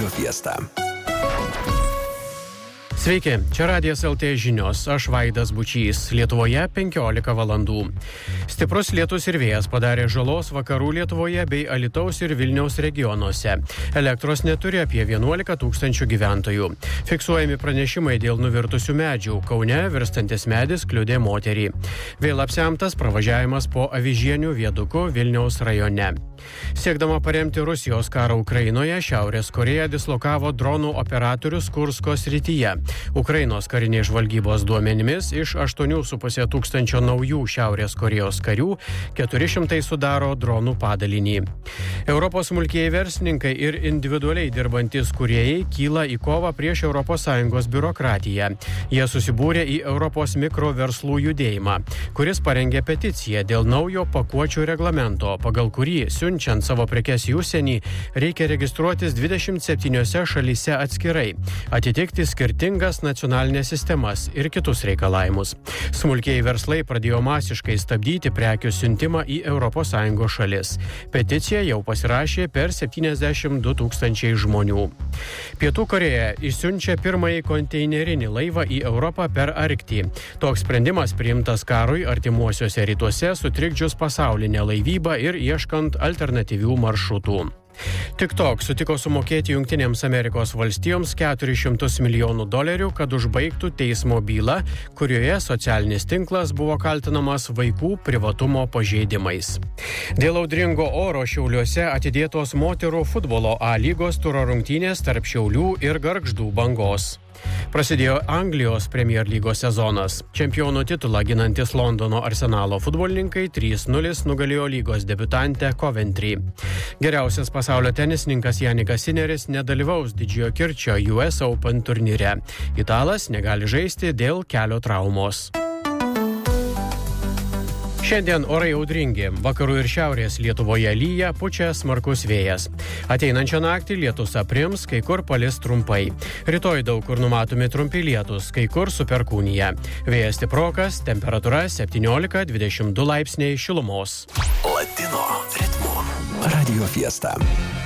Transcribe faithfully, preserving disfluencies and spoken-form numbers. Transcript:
Radio Fiesta. Sveiki, čia Radijas L T žinios, aš Vaidas Bučys, Lietuvoje penkiolika valandų. Stiprus lietus ir vėjas padarė žalos vakarų Lietuvoje bei Alytaus ir Vilniaus regionuose. Elektros neturi apie vienuolika tūkstančių gyventojų. Fiksuojami pranešimai dėl nuvirtusių medžių. Kaune virstantis medis kliudė moterį. Vėl apsemtas pravažiavimas po Avižienių viaduku Vilniaus rajone. Siekdama paremti Rusijos karą Ukrainoje, Šiaurės Korėja dislokavo dronų operatorius Kursko srityje. Ukrainos karinės žvalgybos duomenimis iš aštuonių su puse tūkstančio naujų Šiaurės Korėjos karių keturi šimtai sudaro dronų padalinį. Europos smulkieji verslininkai ir individualiai dirbantys kūrėjai kyla į kovą prieš Europos Sąjungos biurokratiją. Jie susibūrė į Europos mikroverslų judėjimą, kuris parengė peticiją dėl naujo pakuočių reglamento, pagal kurį siunčiant savo prekes į užsienį reikia registruotis dvidešimt septyniose šalyse atskirai, atitikti skirtingas nacionalinės sistemas ir kitus reikalavimus. Smulkieji verslai pradėjo masiškai stabdyti prekių siuntimą į Europos Sąjungos šalis. Peticiją jau pasirašė per septyniasdešimt du tūkstančiai žmonių. Pietų Korėja išsiunčia pirmąjį konteinerinį laivą į Europą per Arktį. Toks sprendimas priimtas karui artimuosiuose rytuose, sutrikdžius pasaulinę laivybą ir ieškant alternatyvių maršrutų. TikTok sutiko sumokėti Jungtinėms Amerikos valstijoms keturis šimtus milijonų dolerių, kad užbaigtų teismo bylą, kurioje socialinis tinklas buvo kaltinamas vaikų privatumo pažeidimais. Dėl audringo oro Šiauliuose atidėtos moterų futbolo A lygos turo rungtynės tarp Šiaulių ir Gargždų Bangos. Prasidėjo Anglijos Premier lygos sezonas. Čempionų titulą ginantis Londono Arsenalo futbolininkai trys nulis nugalėjo lygos debiutantę Coventry. Geriausias pasaulio tenisininkas Janikas Sineris nedalyvaus Didžiojo Kirčio U S Open turnyre. Italas negali žaisti dėl kelio traumos. Šiandien orai audringi. Vakarų ir šiaurės Lietuvoje lyja, pučia smarkus vėjas. Ateinančią naktį lietus aprims, kai kur palis trumpai. Rytoj daug kur numatomi trumpi lietus, kai kur su perkūnija. Vėjas stiprokas, temperatūra septyniolika dvidešimt du laipsniai šilumos. Latino ritmu. Radio Fiesta.